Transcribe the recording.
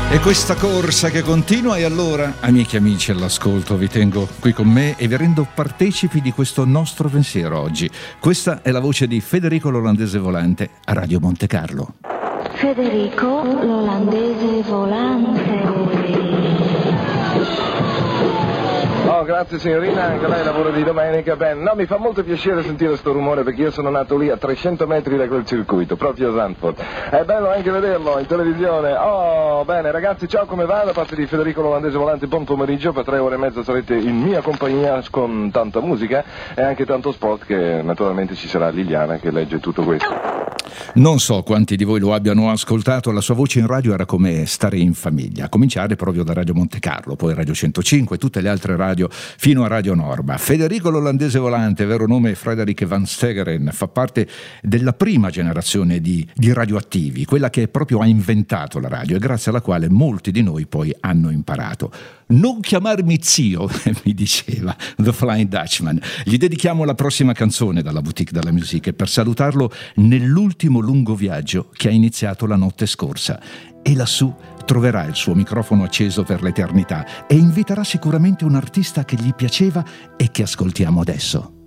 E questa corsa che continua, e allora, amiche e amici all'ascolto, vi tengo qui con me e vi rendo partecipi di questo nostro pensiero oggi. Questa è la voce di Federico l'Olandese Volante a Radio Monte Carlo. Federico l'Olandese Volante. Oh, grazie signorina, anche lei lavoro di domenica. Bene, no, mi fa molto piacere sentire sto rumore perché io sono nato lì a 300 metri da quel circuito, proprio a Zandvoort. È bello anche vederlo in televisione. Oh, bene ragazzi, ciao, come va? Da parte di Federico l'Olandese Volante, buon pomeriggio. Per 3 ore e mezza sarete in mia compagnia con tanta musica e anche tanto sport, che naturalmente ci sarà Liliana che legge tutto questo. Non so quanti di voi lo abbiano ascoltato, la sua voce in radio era come stare in famiglia, a cominciare proprio da Radio Monte Carlo, poi Radio 105 e tutte le altre radio fino a Radio Norma. Federico l'Olandese Volante, vero nome Frederik van Stegeren, fa parte della prima generazione di radioattivi, quella che proprio ha inventato la radio e grazie alla quale molti di noi poi hanno imparato. Non chiamarmi zio, mi diceva The Flying Dutchman. Gli dedichiamo la prossima canzone dalla Boutique della Musique per salutarlo nell'ultimo lungo viaggio che ha iniziato la notte scorsa. E lassù troverà il suo microfono acceso per l'eternità e inviterà sicuramente un artista che gli piaceva e che ascoltiamo adesso.